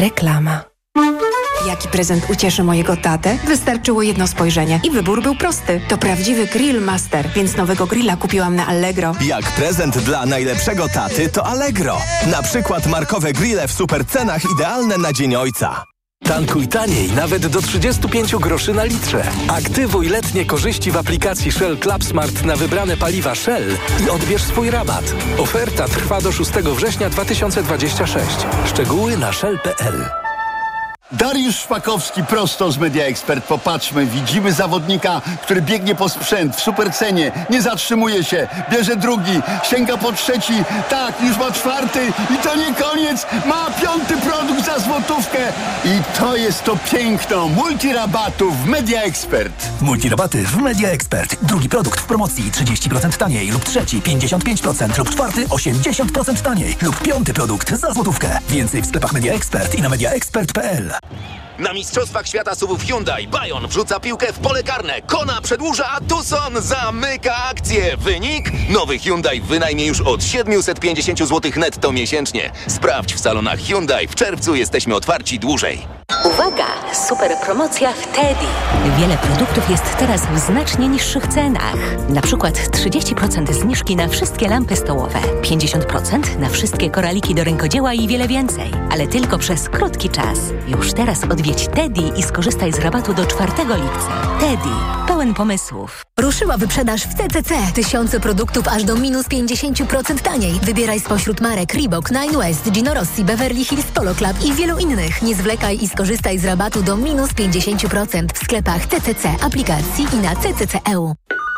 Reklama. Jaki prezent ucieszy mojego tatę? Wystarczyło jedno spojrzenie i wybór był prosty. To prawdziwy Grill Master, więc nowego grilla kupiłam na Allegro. Jak prezent dla najlepszego taty, to Allegro. Na przykład markowe grille w super cenach idealne na Dzień Ojca. Tankuj taniej, nawet do 35 groszy na litrze. Aktywuj letnie korzyści w aplikacji Shell Club Smart na wybrane paliwa Shell i odbierz swój rabat. Oferta trwa do 6 września 2026. Szczegóły na shell.pl. Dariusz Szpakowski prosto z Media Expert. Popatrzmy, widzimy zawodnika, który biegnie po sprzęt w supercenie, nie zatrzymuje się, bierze drugi, sięga po trzeci, tak, już ma czwarty i to nie koniec, ma piąty produkt za złotówkę i to jest to piękno multirabatów w Media Expert. Multirabaty w Media Expert. Drugi produkt w promocji 30% taniej lub trzeci 55% lub czwarty 80% taniej lub piąty produkt za złotówkę. Więcej w sklepach Media Expert i na mediaexpert.pl. Na Mistrzostwach Świata SUV-ów Hyundai Bayon wrzuca piłkę w pole karne. Kona przedłuża, a Tucson zamyka akcję. Wynik? Nowy Hyundai w wynajmie już od 750 zł netto miesięcznie. Sprawdź w salonach Hyundai. W czerwcu jesteśmy otwarci dłużej. Uwaga! Super promocja w Teddy. Wiele produktów jest teraz w znacznie niższych cenach. Na przykład 30% zniżki na wszystkie lampy stołowe, 50% na wszystkie koraliki do rękodzieła i wiele więcej. Ale tylko przez krótki czas. Już teraz odwiedź Teddy i skorzystaj z rabatu do 4 lipca. Teddy. Pełen pomysłów. Ruszyła wyprzedaż w CCC. Tysiące produktów aż do minus 50% taniej. Wybieraj spośród marek Reebok, Nine West, Gino Rossi, Beverly Hills Polo Club i wielu innych. Nie zwlekaj i skorzystaj z rabatu do minus 50% w sklepach CCC, aplikacji i na ccc.eu.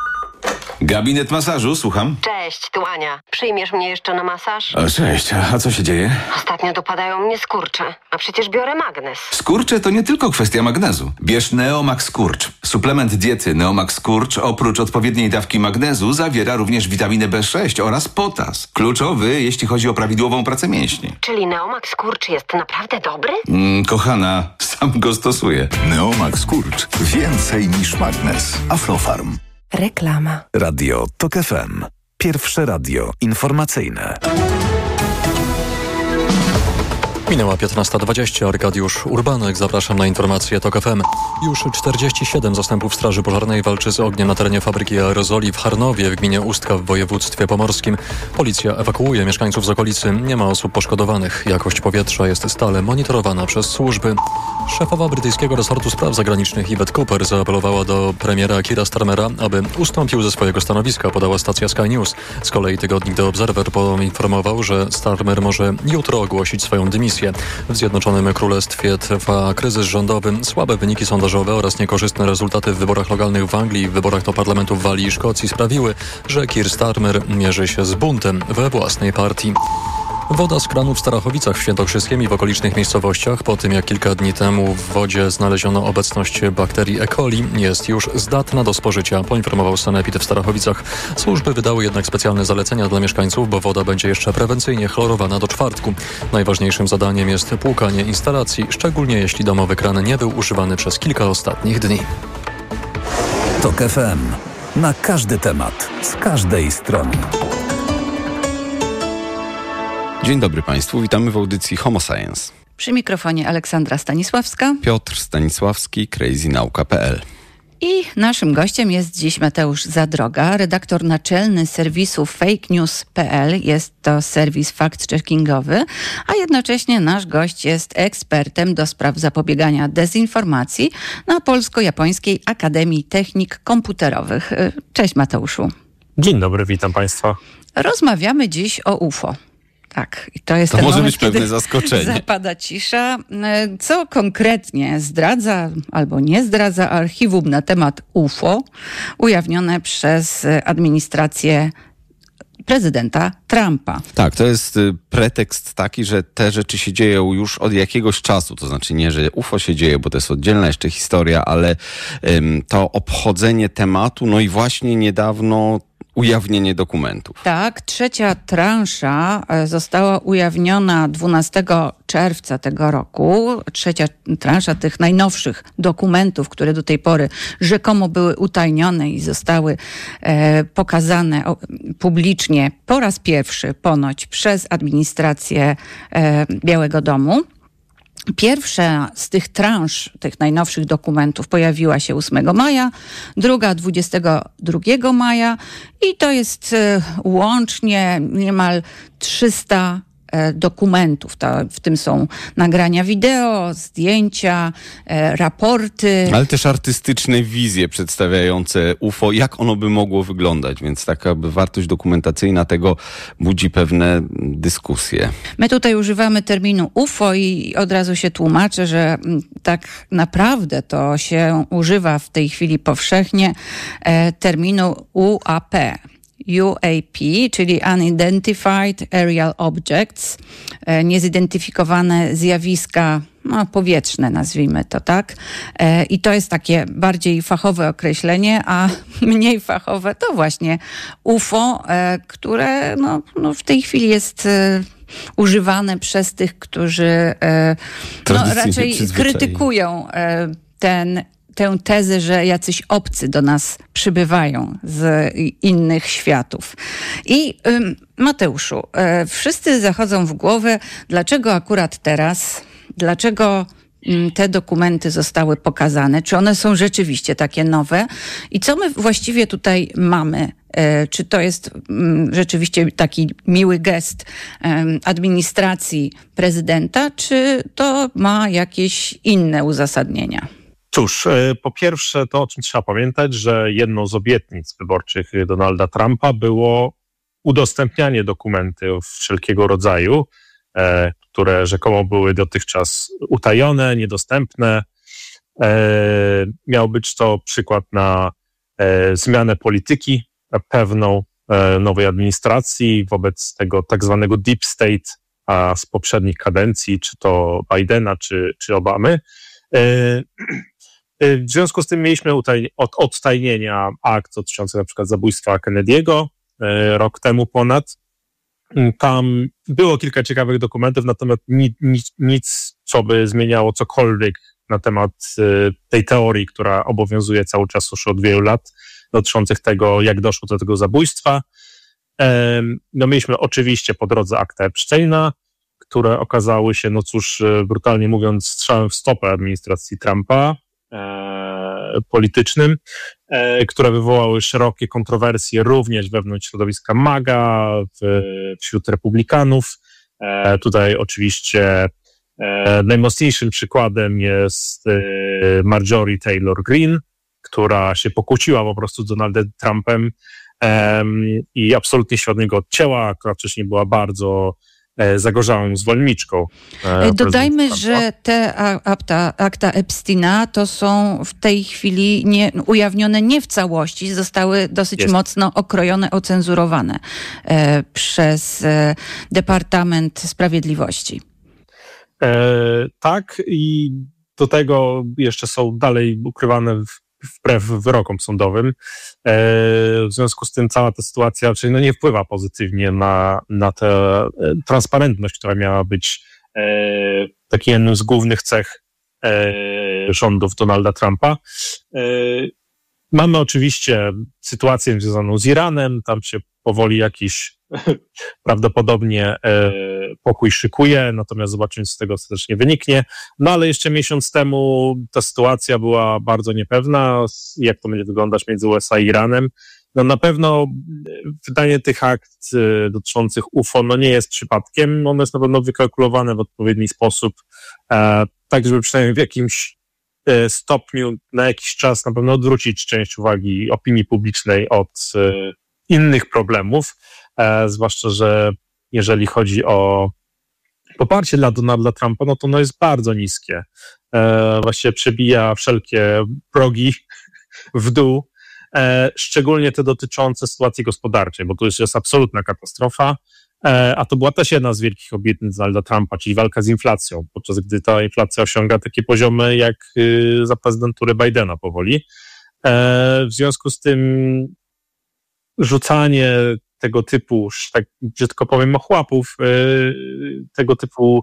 Gabinet masażu, słucham. Cześć, tu Ania. Przyjmiesz mnie jeszcze na masaż? O, cześć, a co się dzieje? Ostatnio dopadają mnie skurcze, a przecież biorę magnes. Skurcze to nie tylko kwestia magnezu. Bierz Neomax Skurcz. Suplement diety Neomax Skurcz oprócz odpowiedniej dawki magnezu zawiera również witaminę B6 oraz potas. Kluczowy, jeśli chodzi o prawidłową pracę mięśni. Czyli Neomax Skurcz jest naprawdę dobry? Kochana, sam go stosuję. Neomax Skurcz. Więcej niż magnes. Aflofarm. Reklama. Radio TOK FM. Pierwsze radio informacyjne. Minęła 15:20. Arkadiusz Urbanek. Zapraszam na informacje TOK FM. Już 47 zastępów Straży Pożarnej walczy z ogniem na terenie fabryki aerozoli w Charnowie w gminie Ustka w województwie pomorskim. Policja ewakuuje mieszkańców z okolicy. Nie ma osób poszkodowanych. Jakość powietrza jest stale monitorowana przez służby. Szefowa brytyjskiego resortu spraw zagranicznych Yvette Cooper zaapelowała do premiera Keira Starmera, aby ustąpił ze swojego stanowiska, podała stacja Sky News. Z kolei tygodnik The Observer poinformował, że Starmer może jutro ogłosić swoją dymisję. W Zjednoczonym Królestwie trwa kryzys rządowy, słabe wyniki sondażowe oraz niekorzystne rezultaty w wyborach lokalnych w Anglii i w wyborach do parlamentów Walii i Szkocji sprawiły, że Keir Starmer mierzy się z buntem we własnej partii. Woda z kranu w Starachowicach w Świętokrzyskiem i w okolicznych miejscowościach, po tym jak kilka dni temu w wodzie znaleziono obecność bakterii E. coli, jest już zdatna do spożycia, poinformował sanepid w Starachowicach. Służby wydały jednak specjalne zalecenia dla mieszkańców, bo woda będzie jeszcze prewencyjnie chlorowana do czwartku. Najważniejszym zadaniem jest płukanie instalacji, szczególnie jeśli domowy kran nie był używany przez kilka ostatnich dni. TOK FM. Na każdy temat, z każdej strony. Dzień dobry Państwu, witamy w audycji Homo Science. Przy mikrofonie Aleksandra Stanisławska, Piotr Stanisławski, crazynauka.pl. I naszym gościem jest dziś Mateusz Zadroga, redaktor naczelny serwisu fakenews.pl. Jest to serwis fact-checkingowy, a jednocześnie nasz gość jest ekspertem do spraw zapobiegania dezinformacji na Polsko-Japońskiej Akademii Technik Komputerowych. Cześć Mateuszu. Dzień dobry, witam Państwa. Rozmawiamy dziś o UFO. Tak, i to jest to ten może moment, być pewne zaskoczenie. Zapada cisza. Co konkretnie zdradza albo nie zdradza archiwum na temat UFO ujawnione przez administrację prezydenta Trumpa? Tak, to jest pretekst taki, że te rzeczy się dzieją już od jakiegoś czasu. To znaczy nie, że UFO się dzieje, bo to jest oddzielna jeszcze historia, ale to obchodzenie tematu, no i właśnie niedawno ujawnienie dokumentów. Tak, trzecia transza została ujawniona 12 czerwca tego roku. Trzecia transza tych najnowszych dokumentów, które do tej pory rzekomo były utajnione i zostały pokazane publicznie po raz pierwszy ponoć przez administrację Białego Domu. Pierwsza z tych transz, tych najnowszych dokumentów pojawiła się 8 maja, druga 22 maja i to jest łącznie niemal 300 dokumentów. W tym są nagrania wideo, zdjęcia, raporty. Ale też artystyczne wizje przedstawiające UFO, jak ono by mogło wyglądać, więc taka wartość dokumentacyjna tego budzi pewne dyskusje. My tutaj używamy terminu UFO i od razu się tłumaczę, że tak naprawdę to się używa w tej chwili powszechnie terminu UAP, czyli Unidentified Aerial Objects, niezidentyfikowane zjawiska powietrzne, nazwijmy to tak. I to jest takie bardziej fachowe określenie, a mniej fachowe to właśnie UFO, które w tej chwili jest używane przez tych, którzy raczej krytykują tę tezę, że jacyś obcy do nas przybywają z innych światów. I Mateuszu, wszyscy zachodzą w głowę, dlaczego akurat teraz, dlaczego te dokumenty zostały pokazane, czy one są rzeczywiście takie nowe i co my właściwie tutaj mamy? Czy to jest rzeczywiście taki miły gest administracji prezydenta, czy to ma jakieś inne uzasadnienia? Cóż, po pierwsze to, o czym trzeba pamiętać, że jedną z obietnic wyborczych Donalda Trumpa było udostępnianie dokumentów wszelkiego rodzaju, które rzekomo były dotychczas utajone, niedostępne. Miał być to przykład na zmianę polityki pewną nowej administracji wobec tego tak zwanego deep state z poprzednich kadencji, czy to Bidena, czy Obamy. W związku z tym mieliśmy odtajnienia akt dotyczących na przykład zabójstwa Kennedy'ego rok temu ponad. Tam było kilka ciekawych dokumentów, natomiast nic, co by zmieniało cokolwiek na temat tej teorii, która obowiązuje cały czas już od wielu lat, dotyczących tego, jak doszło do tego zabójstwa. Mieliśmy oczywiście po drodze akta Epsteina, które okazały się, brutalnie mówiąc, strzałem w stopę administracji Trumpa, politycznym, które wywołały szerokie kontrowersje również wewnątrz środowiska MAGA, wśród republikanów. Tutaj oczywiście najmocniejszym przykładem jest Marjorie Taylor Greene, która się pokłóciła po prostu z Donaldem Trumpem i absolutnie się od niego odcięła, która wcześniej była bardzo zagorzałą zwolenniczką. Dodajmy, że te akta Epsteina to są w tej chwili ujawnione nie w całości, zostały dosyć mocno okrojone, ocenzurowane przez Departament Sprawiedliwości. Tak, i do tego jeszcze są dalej ukrywane wbrew wyrokom sądowym. W związku z tym cała ta sytuacja nie wpływa pozytywnie na tę transparentność, która miała być takim jednym z głównych cech rządów Donalda Trumpa. Mamy oczywiście sytuację związaną z Iranem, tam się powoli jakiś prawdopodobnie pokój szykuje, natomiast zobaczymy, co z tego ostatecznie wyniknie. Ale jeszcze miesiąc temu ta sytuacja była bardzo niepewna, jak to będzie wyglądać między USA i Iranem. Na pewno wydanie tych akt dotyczących UFO nie jest przypadkiem, one jest na pewno wykalkulowane w odpowiedni sposób, tak żeby przynajmniej w jakimś stopniu na jakiś czas na pewno odwrócić część uwagi opinii publicznej od innych problemów, zwłaszcza, że jeżeli chodzi o poparcie dla Donalda Trumpa, to ono jest bardzo niskie. Właściwie przebija wszelkie progi w dół, szczególnie te dotyczące sytuacji gospodarczej, bo to jest absolutna katastrofa, a to była też jedna z wielkich obietnic Donalda Trumpa, czyli walka z inflacją, podczas gdy ta inflacja osiąga takie poziomy jak za prezydentury Bidena powoli. W związku z tym rzucanie tego typu, tak brzydko powiem, ochłapów, tego typu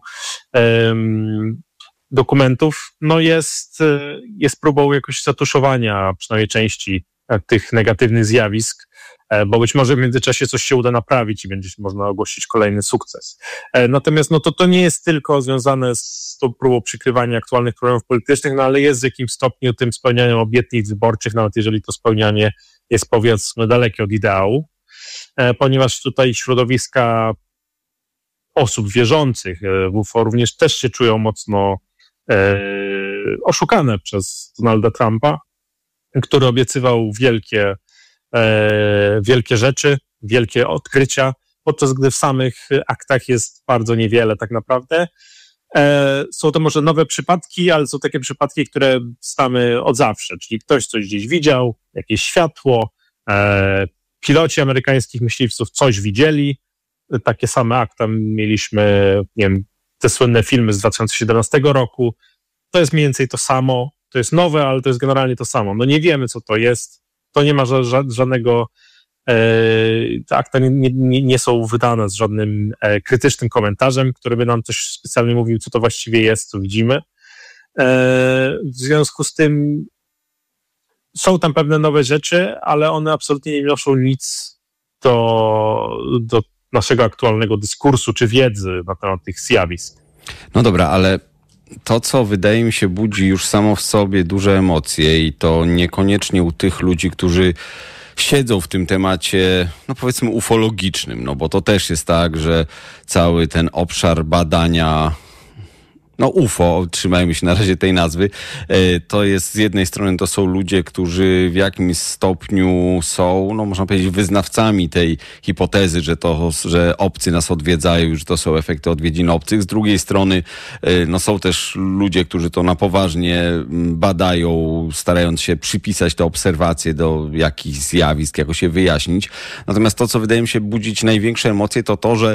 dokumentów, jest próbą jakoś zatuszowania przynajmniej części tych negatywnych zjawisk, bo być może w międzyczasie coś się uda naprawić i będzie można ogłosić kolejny sukces. Natomiast to nie jest tylko związane z tą próbą przykrywania aktualnych problemów politycznych, ale jest w jakimś stopniu tym spełnianiem obietnic wyborczych, nawet jeżeli to spełnianie jest, powiedzmy, dalekie od ideału, ponieważ tutaj środowiska osób wierzących w UFO również też się czują mocno oszukane przez Donalda Trumpa, który obiecywał wielkie rzeczy, wielkie odkrycia, podczas gdy w samych aktach jest bardzo niewiele tak naprawdę. Są to może nowe przypadki, ale są takie przypadki, które znamy od zawsze, czyli ktoś coś gdzieś widział, jakieś światło, piloci amerykańskich myśliwców coś widzieli, takie same akta mieliśmy, nie wiem, te słynne filmy z 2017 roku, to jest mniej więcej to samo, to jest nowe, ale to jest generalnie to samo. No nie wiemy, co to jest, to nie ma żadnego, te akta nie są wydane z żadnym krytycznym komentarzem, który by nam coś specjalnie mówił, co to właściwie jest, co widzimy. W związku z tym są tam pewne nowe rzeczy, ale one absolutnie nie wnoszą nic do naszego aktualnego dyskursu czy wiedzy na temat tych zjawisk. No dobra, ale to, co wydaje mi się budzi już samo w sobie duże emocje i to niekoniecznie u tych ludzi, którzy siedzą w tym temacie, no powiedzmy ufologicznym, no bo to też jest tak, że cały ten obszar badania, no UFO, trzymajmy się na razie tej nazwy, to jest z jednej strony to są ludzie, którzy w jakimś stopniu są, no można powiedzieć, wyznawcami tej hipotezy, że obcy nas odwiedzają, że to są efekty odwiedzin obcych. Z drugiej strony no są też ludzie, którzy to na poważnie badają, starając się przypisać te obserwacje do jakichś zjawisk, jakoś je wyjaśnić. Natomiast to, co wydaje mi się budzić największe emocje, to, że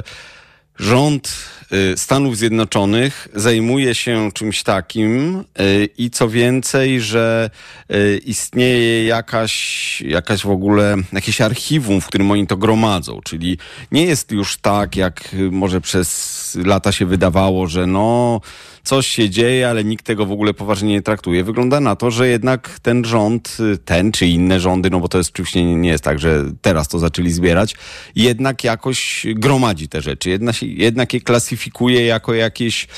rząd Stanów Zjednoczonych zajmuje się czymś takim i co więcej, że istnieje jakaś w ogóle, jakieś archiwum, w którym oni to gromadzą. Czyli nie jest już tak, jak może przez lata się wydawało, że no coś się dzieje, ale nikt tego w ogóle poważnie nie traktuje. Wygląda na to, że jednak ten rząd, ten czy inne rządy, no bo to jest oczywiście nie jest tak, że teraz to zaczęli zbierać, jednak jakoś gromadzi te rzeczy, jednak je klasyfikuje jako jakiś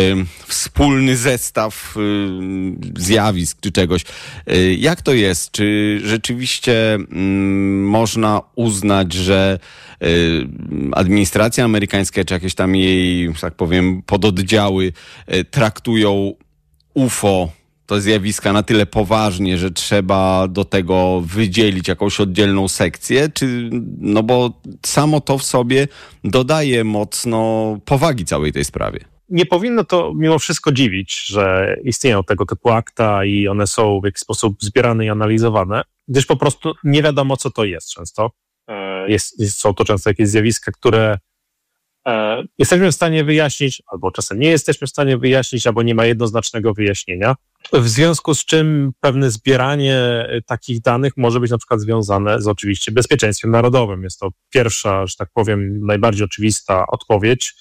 wspólny zestaw zjawisk czy czegoś. Jak to jest? Czy rzeczywiście można uznać, że administracja amerykańska, czy jakieś tam jej, tak powiem, pododdziały traktują UFO, to zjawiska, na tyle poważnie, że trzeba do tego wydzielić jakąś oddzielną sekcję, no bo samo to w sobie dodaje mocno powagi całej tej sprawie. Nie powinno to mimo wszystko dziwić, że istnieją tego typu akta i one są w jakiś sposób zbierane i analizowane, gdyż po prostu nie wiadomo, co to jest często. Są to często jakieś zjawiska, które jesteśmy w stanie wyjaśnić, albo czasem nie jesteśmy w stanie wyjaśnić, albo nie ma jednoznacznego wyjaśnienia. W związku z czym pewne zbieranie takich danych może być na przykład związane z oczywiście bezpieczeństwem narodowym. Jest to pierwsza, że tak powiem, najbardziej oczywista odpowiedź.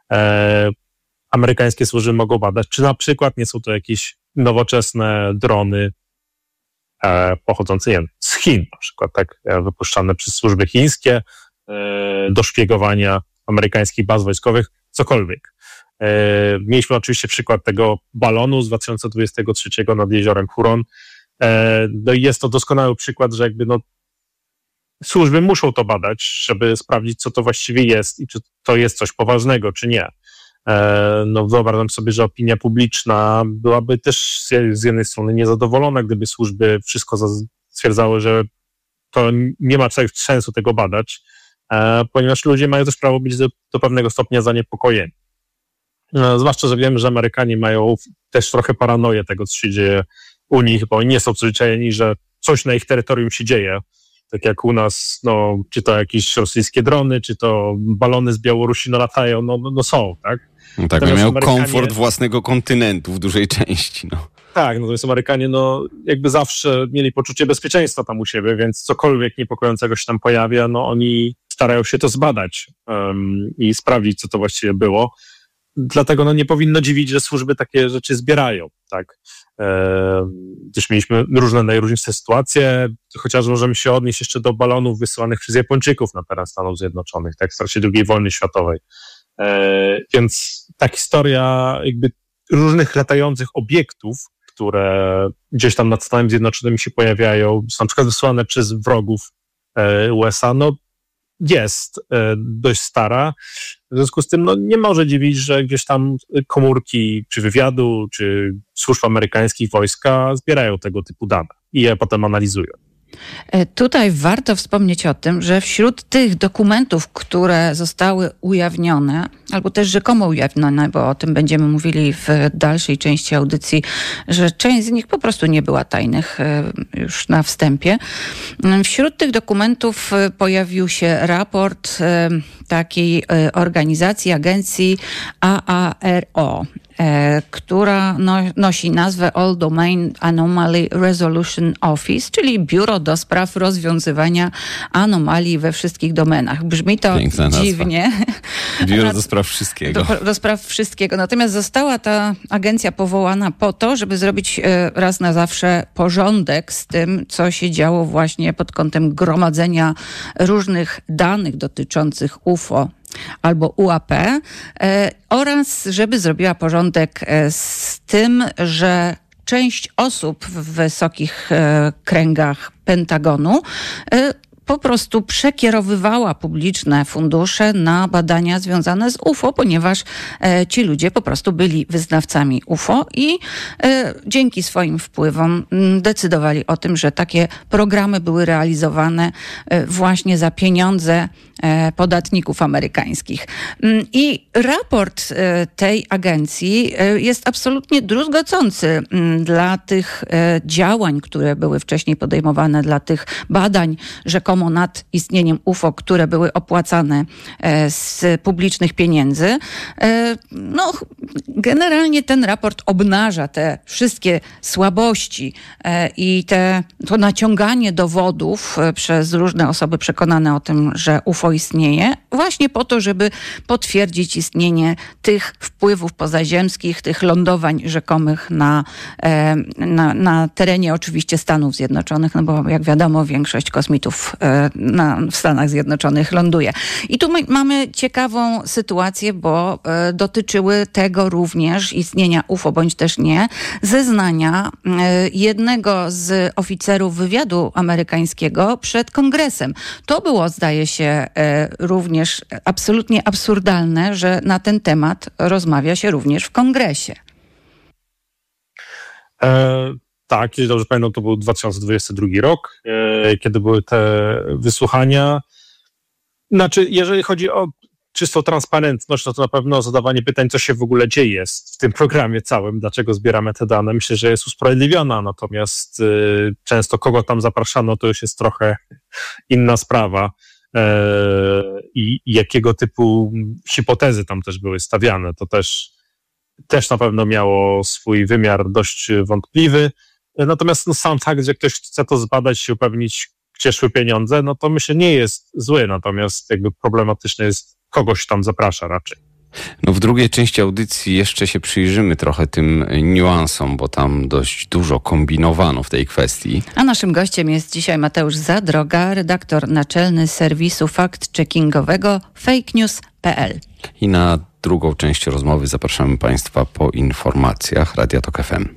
Amerykańskie służby mogą badać, czy na przykład nie są to jakieś nowoczesne drony pochodzące z Chin, na przykład tak wypuszczane przez służby chińskie do szpiegowania amerykańskich baz wojskowych, cokolwiek. Mieliśmy oczywiście przykład tego balonu z 2023 nad jeziorem Huron. No i jest to doskonały przykład, że jakby służby muszą to badać, żeby sprawdzić, co to właściwie jest i czy to jest coś poważnego, czy nie. No wyobrażam sobie, że opinia publiczna byłaby też z jednej strony niezadowolona, gdyby służby wszystko stwierdzały, że to nie ma sensu tego badać, ponieważ ludzie mają też prawo być do pewnego stopnia zaniepokojeni. Zwłaszcza, że wiemy, że Amerykanie mają też trochę paranoję tego, co się dzieje u nich, bo oni nie są przyzwyczajeni, że coś na ich terytorium się dzieje. Tak jak u nas, no, czy to jakieś rosyjskie drony, czy to balony z Białorusi latają, no są, tak? No tak, miał komfort własnego kontynentu w dużej części, no. Tak, natomiast Amerykanie, jakby zawsze mieli poczucie bezpieczeństwa tam u siebie, więc cokolwiek niepokojącego się tam pojawia, oni starają się to zbadać i sprawdzić, co to właściwie było. Dlatego nie powinno dziwić, że służby takie rzeczy zbierają. tak? Też mieliśmy różne najróżniejsze sytuacje, chociaż możemy się odnieść jeszcze do balonów wysyłanych przez Japończyków na teren Stanów Zjednoczonych, tak, w trakcie II wojny światowej. Więc ta historia jakby różnych latających obiektów, które gdzieś tam nad Stanami Zjednoczonymi się pojawiają, są na przykład wysyłane przez wrogów USA, jest dość stara. W związku z tym nie może dziwić, że gdzieś tam komórki czy wywiadu, czy służb amerykańskich, wojska zbierają tego typu dane i je potem analizują. Tutaj warto wspomnieć o tym, że wśród tych dokumentów, które zostały ujawnione, albo też rzekomo ujawnione, bo o tym będziemy mówili w dalszej części audycji, że część z nich po prostu nie była tajnych już na wstępie. Wśród tych dokumentów pojawił się raport takiej organizacji, agencji AARO, która nosi nazwę All Domain Anomaly Resolution Office, czyli Biuro do Spraw Rozwiązywania Anomalii we wszystkich domenach. Brzmi to dziwnie. Biuro do spraw wszystkiego. Do spraw wszystkiego. Natomiast została ta agencja powołana po to, żeby zrobić raz na zawsze porządek z tym, co się działo właśnie pod kątem gromadzenia różnych danych dotyczących UFO albo UAP oraz żeby zrobiła porządek z tym, że część osób w wysokich kręgach Pentagonu po prostu przekierowywała publiczne fundusze na badania związane z UFO, ponieważ ci ludzie po prostu byli wyznawcami UFO i dzięki swoim wpływom decydowali o tym, że takie programy były realizowane właśnie za pieniądze podatników amerykańskich. I raport tej agencji jest absolutnie druzgocący dla tych działań, które były wcześniej podejmowane, dla tych badań rzekomo nad istnieniem UFO, które były opłacane z publicznych pieniędzy. Generalnie ten raport obnaża te wszystkie słabości i to naciąganie dowodów przez różne osoby przekonane o tym, że UFO istnieje, właśnie po to, żeby potwierdzić istnienie tych wpływów pozaziemskich, tych lądowań rzekomych na terenie oczywiście Stanów Zjednoczonych, bo jak wiadomo, większość kosmitów w Stanach Zjednoczonych ląduje. I tu mamy ciekawą sytuację, bo dotyczyły tego również istnienia UFO, bądź też nie, zeznania jednego z oficerów wywiadu amerykańskiego przed Kongresem. To było, zdaje się, również absolutnie absurdalne, że na ten temat rozmawia się również w Kongresie. Tak, jeśli dobrze pamiętam, to był 2022 rok, kiedy były te wysłuchania. Znaczy, jeżeli chodzi o czystą transparentność, no to na pewno zadawanie pytań, co się w ogóle dzieje w tym programie całym, dlaczego zbieramy te dane, myślę, że jest usprawiedliwiona, natomiast często kogo tam zapraszano, to już jest trochę inna sprawa. I jakiego typu hipotezy tam też były stawiane, to też na pewno miało swój wymiar dość wątpliwy. Natomiast sam fakt, że ktoś chce to zbadać, się upewnić, gdzie szły pieniądze, no to myślę nie jest zły, natomiast jakby problematyczne jest, kogoś tam zaprasza raczej. No w drugiej części audycji jeszcze się przyjrzymy trochę tym niuansom, bo tam dość dużo kombinowano w tej kwestii. A naszym gościem jest dzisiaj Mateusz Zadroga, redaktor naczelny serwisu fact-checkingowego fakenews.pl. I na drugą część rozmowy zapraszamy Państwa po informacjach Radia Tok FM.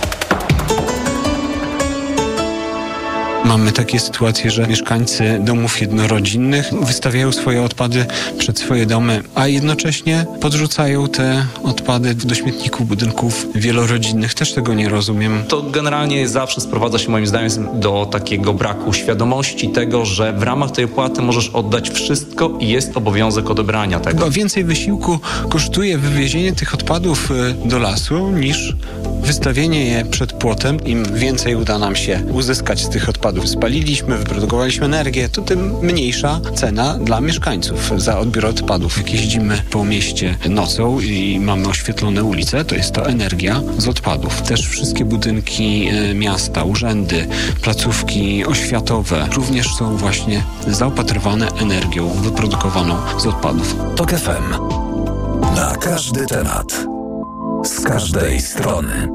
Mamy takie sytuacje, że mieszkańcy domów jednorodzinnych wystawiają swoje odpady przed swoje domy, a jednocześnie podrzucają te odpady do śmietników budynków wielorodzinnych. Też tego nie rozumiem. To generalnie zawsze sprowadza się moim zdaniem do takiego braku świadomości tego, że w ramach tej opłaty możesz oddać wszystko i jest obowiązek odebrania tego. Chyba więcej wysiłku kosztuje wywiezienie tych odpadów do lasu niż wystawienie je przed płotem. Im więcej uda nam się uzyskać z tych odpadów, spaliliśmy, wyprodukowaliśmy energię, to tym mniejsza cena dla mieszkańców za odbiór odpadów. Jak jeździmy po mieście nocą i mamy oświetlone ulice, to jest to energia z odpadów. Też wszystkie budynki miasta, urzędy, placówki oświatowe również są właśnie zaopatrywane energią wyprodukowaną z odpadów. Tok FM. Na każdy temat. Z każdej strony.